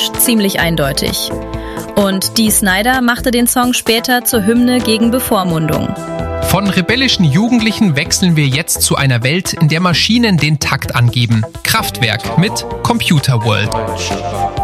politisch ziemlich eindeutig. Und Dee Snider machte den Song später zur Hymne gegen Bevormundung. Von rebellischen Jugendlichen wechseln wir jetzt zu einer Welt, in der Maschinen den Takt angeben. Kraftwerk mit Computer World.